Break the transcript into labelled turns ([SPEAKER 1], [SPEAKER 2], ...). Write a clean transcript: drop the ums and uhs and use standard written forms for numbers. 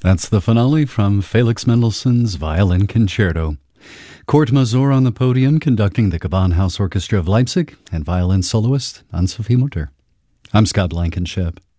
[SPEAKER 1] That's the finale from Felix Mendelssohn's Violin Concerto. Kurt Masur on the podium conducting the Gewandhaus Orchestra of Leipzig and violin soloist Anne-Sophie Mutter. I'm Scott Blankenship.